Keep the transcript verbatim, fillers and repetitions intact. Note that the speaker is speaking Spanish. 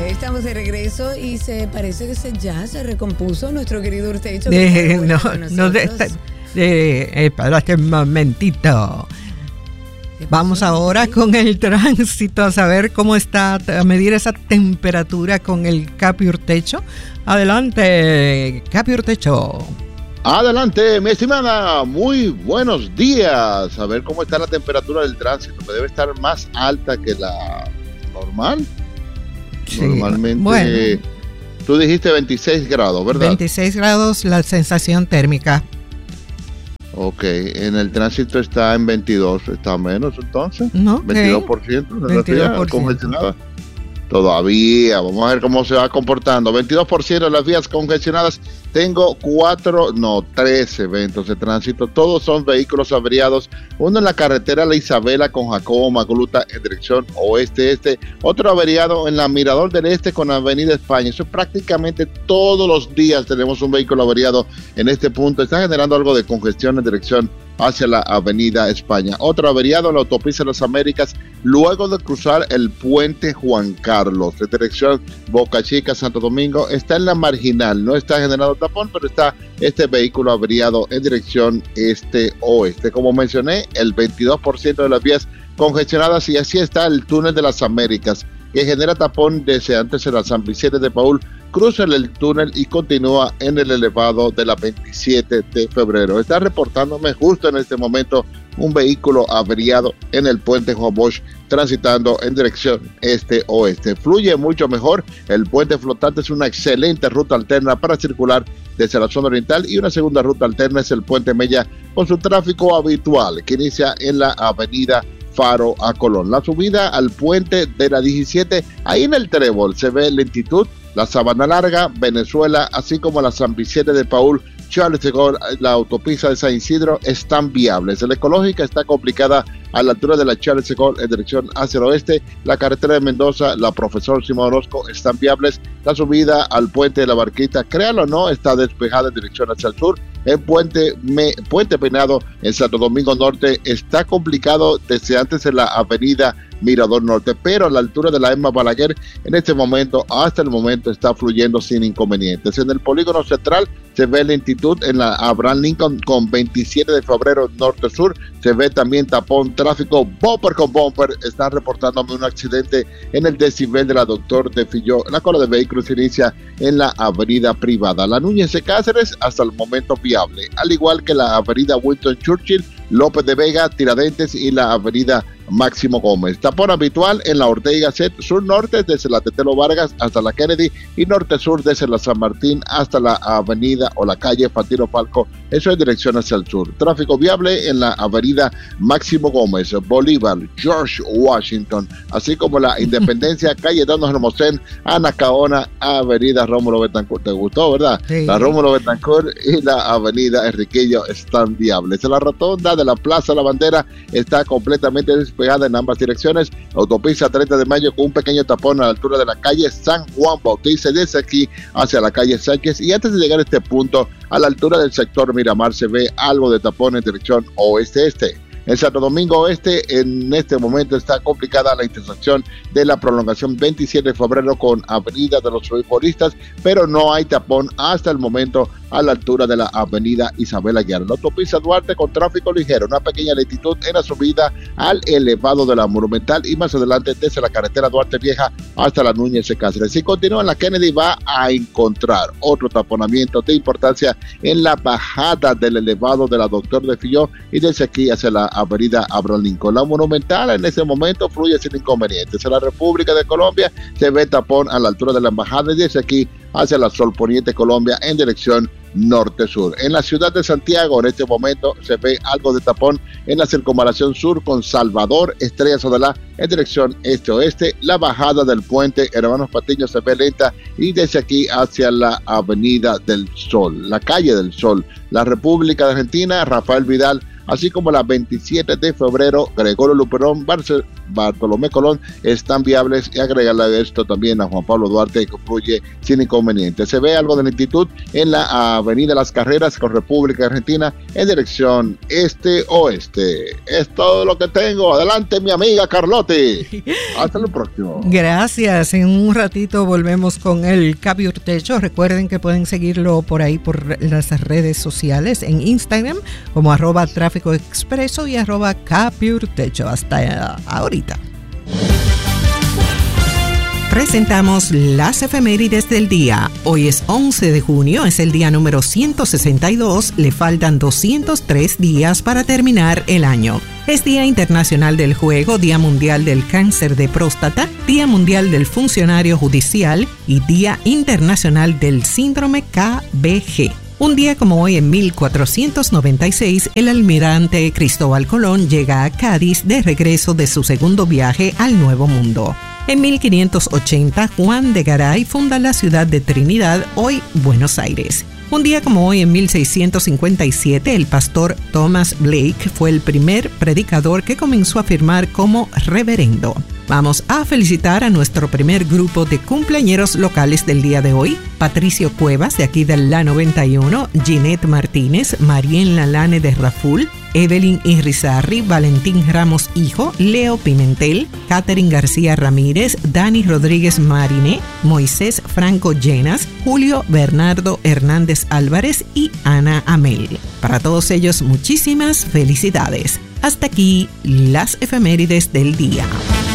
estamos de regreso y se parece que se, ya se recompuso nuestro querido Urtecho. De, no, no, de, de, de, espérate un momentito. Vamos ahora con el tránsito, a saber cómo está, a medir esa temperatura con el Capi Urtecho. Adelante, Capi Urtecho. Adelante, mi estimada, muy buenos días. A ver cómo está la temperatura del tránsito, que debe estar más alta que la normal. Sí, Normalmente, bueno. Tú dijiste veintiséis grados, ¿verdad? veintiséis grados la sensación térmica. Ok, en el tránsito está en veintidós, está menos entonces. No, okay. veintidós por ciento, veintidós por ciento. congestionada. Todavía, vamos a ver cómo se va comportando. veintidós por ciento de las vías congestionadas. Tengo cuatro, no, tres eventos de tránsito. Todos son vehículos averiados. Uno en la carretera La Isabela con Jacobo Magluta en dirección oeste-este. Otro averiado en la Mirador del Este con Avenida España. Eso prácticamente todos los días tenemos un vehículo averiado en este punto. Está generando algo de congestión en dirección hacia la Avenida España. Otro averiado en la autopista de las Américas luego de cruzar el puente Juan Carlos de dirección Boca Chica, Santo Domingo. Está en la marginal, no está generando tapón, pero está este vehículo averiado en dirección este-oeste. Como mencioné, el veintidós por ciento de las vías congestionadas, y así está el túnel de las Américas, que genera tapón desde antes de la San Vicente de Paúl, cruza el túnel y continúa en el elevado de la veintisiete de febrero. Está reportándome justo en este momento un vehículo averiado en el puente Juan Bosch, transitando en dirección este-oeste. Fluye mucho mejor. El puente flotante es una excelente ruta alterna para circular desde la zona oriental, y una segunda ruta alterna es el puente Mella con su tráfico habitual que inicia en la avenida Faro a Colón. La subida al puente de la diecisiete, ahí en el Trébol se ve lentitud. La Sabana Larga, Venezuela, así como la San Vicente de Paúl, Charles de Gaulle, la autopista de San Isidro están viables. La Ecológica está complicada a la altura de la Charles de Gaulle en dirección hacia el oeste. La carretera de Mendoza, la Profesor Simón Orozco están viables. La subida al puente de la Barquita, créalo o no, está despejada en dirección hacia el sur. El puente, me, puente Peinado en Santo Domingo Norte está complicado desde antes de la avenida Mirador Norte, pero a la altura de la Emma Balaguer en este momento, hasta el momento, está fluyendo sin inconvenientes. En el polígono central se ve lentitud en la Abraham Lincoln con veintisiete de febrero norte-sur. Se ve también tapón, tráfico bumper con bumper. Están reportándome un accidente en el desnivel de la Doctor de Filló. La cola de vehículos se inicia en la avenida privada. La Núñez de Cáceres hasta el momento viable, al igual que la avenida Winston Churchill, López de Vega, Tiradentes y la avenida Máximo Gómez. Tapón habitual en la Ortega Set sur-norte desde la Tetelo Vargas hasta la Kennedy, y norte-sur desde la San Martín hasta la avenida o la calle Fantino Falco, eso en dirección hacia el sur. Tráfico viable en la avenida Máximo Gómez, Bolívar, George Washington, así como la Independencia, calle Donos Hermosén, Anacaona, avenida Rómulo Betancourt. ¿Te gustó, verdad? Sí. La Rómulo Betancourt y la avenida Enriquillo están viables. La rotonda de la Plaza La Bandera está completamente despejada en ambas direcciones. Autopista treinta de mayo con un pequeño tapón a la altura de la calle San Juan Bautista, desde aquí hacia la calle Sánchez, y antes de llegar a este punto, a la altura del sector Miramar, se ve algo de tapón en dirección oeste-este. En Santo Domingo Oeste, en este momento está complicada la intersección de la prolongación veintisiete de febrero con Avenida de los Futbolistas, pero no hay tapón hasta el momento a la altura de la avenida Isabel Aguiar. La autopista Duarte con tráfico ligero, una pequeña lentitud en la subida al elevado de la Monumental, y más adelante desde la carretera Duarte Vieja hasta la Núñez de Cáceres. Si continúa en la Kennedy, va a encontrar otro taponamiento de importancia en la bajada del elevado de la Doctor de Filló, y desde aquí hacia la avenida Abraham Lincoln. La Monumental en ese momento fluye sin inconvenientes. En la República de Colombia se ve tapón a la altura de la embajada, y desde aquí hacia la Sol Poniente Colombia en dirección norte-sur. En la ciudad de Santiago en este momento se ve algo de tapón en la circunvalación sur con Salvador, Estrella Sodalá en dirección este-oeste. La bajada del puente Hermanos Patiño se ve lenta, y desde aquí hacia la avenida del Sol, la calle del Sol. La República de Argentina, Rafael Vidal, así como la veintisiete de febrero, Gregorio Luperón, Bartolomé Colón están viables, y agregarle esto también a Juan Pablo Duarte, que fluye sin inconveniente. Se ve algo del instituto en la avenida Las Carreras con República Argentina en dirección este-oeste. Es todo lo que tengo. Adelante, mi amiga Carlotti. Hasta lo próximo. Gracias. En un ratito volvemos con el Capi Urtecho. Recuerden que pueden seguirlo por ahí por las redes sociales en Instagram como arroba tráfico expreso y arroba Capi Urtecho. Hasta ahorita. Presentamos las efemérides del día. Hoy es once de junio, es el día número ciento sesenta y dos, le faltan doscientos tres días para terminar el año. Es Día Internacional del Juego, Día Mundial del Cáncer de Próstata, Día Mundial del Funcionario Judicial y Día Internacional del Síndrome K B G. Un día como hoy, en mil cuatrocientos noventa y seis, el almirante Cristóbal Colón llega a Cádiz de regreso de su segundo viaje al Nuevo Mundo. En mil quinientos ochenta, Juan de Garay funda la ciudad de Trinidad, hoy Buenos Aires. Un día como hoy, en mil seiscientos cincuenta y siete, el pastor Thomas Blake fue el primer predicador que comenzó a firmar como reverendo. Vamos a felicitar a nuestro primer grupo de cumpleañeros locales del día de hoy: Patricio Cuevas, de aquí de la noventa y uno, Ginette Martínez, Marien Lalane de Raful, Evelyn Irizarry, Valentín Ramos Hijo, Leo Pimentel, Catherine García Ramírez, Dani Rodríguez Mariné, Moisés Franco Llenas, Julio Bernardo Hernández Álvarez y Ana Amel. Para todos ellos, muchísimas felicidades. Hasta aquí las efemérides del día.